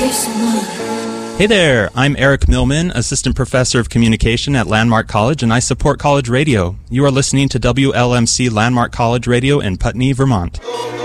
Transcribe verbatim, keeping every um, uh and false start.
Hey there, I'm Eric Millman, Assistant Professor of Communication at Landmark College, and I support college radio. You are listening to W L M C Landmark College Radio in Putney, Vermont.